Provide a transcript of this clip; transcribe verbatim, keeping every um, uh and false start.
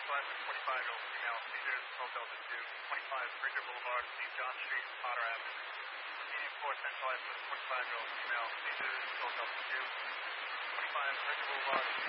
centralized with forty-five-year-old female, seizures, twelve Delta two, twenty-five Bridger Boulevard, Saint John Street, Potter Avenue. Median four centralized with forty-five-year-old female, seizures, twelve Delta two, twenty-five Bridger Boulevard,